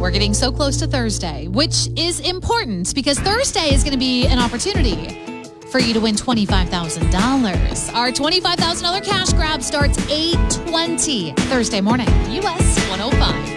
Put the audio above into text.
We're getting so close to Thursday, which is important because Thursday is going to be an opportunity for you to win $25,000. Our $25,000 cash grab starts 8:20 Thursday morning, US 105.